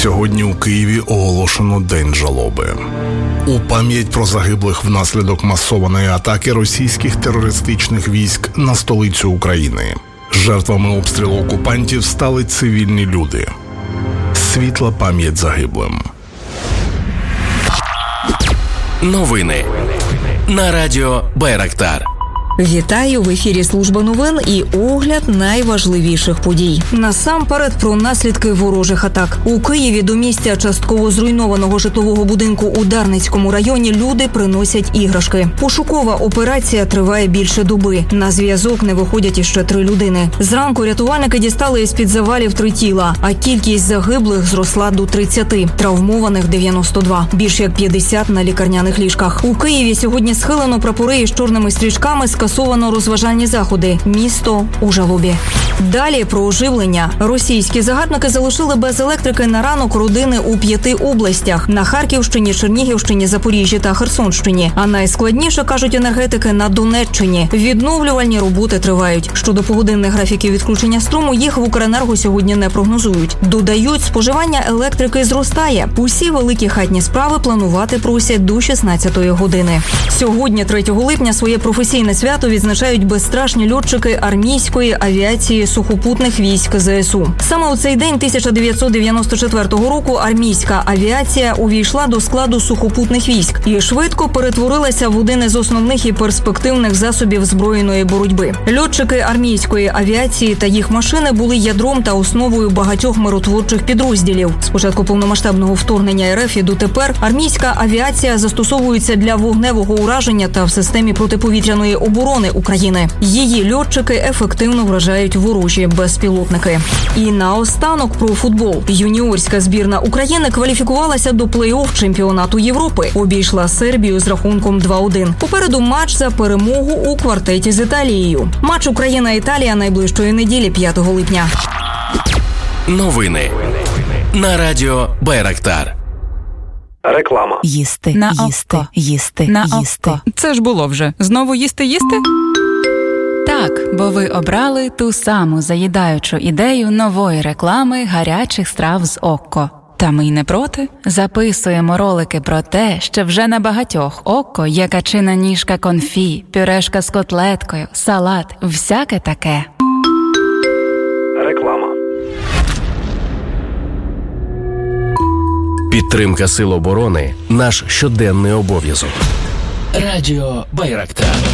Сьогодні у Києві оголошено День жалоби. У пам'ять про загиблих внаслідок масованої атаки російських терористичних військ на столицю України. Жертвами обстрілу окупантів стали цивільні люди. Світла пам'ять загиблим. Новини на радіо Байрактар. Вітаю! В ефірі служба новин і огляд найважливіших подій. Насамперед про наслідки ворожих атак. У Києві до місця частково зруйнованого житлового будинку у Дарницькому районі люди приносять іграшки. Пошукова операція триває більше доби. На зв'язок не виходять іще 3 людини. Зранку рятувальники дістали із-під завалів 3 тіла, а кількість загиблих зросла до 30, травмованих 92. Більш як 50 на лікарняних ліжках. У Києві сьогодні схилено прапори із чорними стрічками, скасовано розважальні заходи. Місто у жалобі. Далі про оживлення. Російські загарбники залишили без електрики на ранок родини у 5 областях. На Харківщині, Чернігівщині, Запоріжжі та Херсонщині. А найскладніше, кажуть енергетики, на Донеччині. Відновлювальні роботи тривають. Щодо погодинних графіків відключення струму, їх в Укренерго сьогодні не прогнозують. Додають, споживання електрики зростає. Усі великі хатні справи планувати просять до 16-ї години. Сьогодні, 3 липня, своє професійне свято відзначають безстрашні льотчики армійської авіації сухопутних військ ЗСУ. Саме у цей день 1994 року армійська авіація увійшла до складу сухопутних військ і швидко перетворилася в один із основних і перспективних засобів збройної боротьби. Льотчики армійської авіації та їх машини були ядром та основою багатьох миротворчих підрозділів. З початку повномасштабного вторгнення РФ і дотепер армійська авіація застосовується для вогневого ураження та в системі протиповітряної оборони України. Її льотчики ефективно вражають ворожі безпілотники. І наостанок про футбол. Юніорська збірна України кваліфікувалася до плей-офф чемпіонату Європи. Обійшла Сербію з рахунком 2-1. Попереду матч за перемогу у квартеті з Італією. Матч Україна-Італія найближчої неділі 5 липня. Новини на радіо Байрактар. Реклама. Їсти, на їсти, око. їсти, На їсти. око. Це ж було вже. Знову їсти? Так, бо ви обрали ту саму заїдаючу ідею нової реклами гарячих страв з Окко. Та ми й не проти. Записуємо ролики про те, що вже на багатьох Окко є качина ніжка конфі, пюрешка з котлеткою, салат, всяке таке. Реклама. Підтримка Сил оборони – наш щоденний обов'язок. Радіо Байрактар.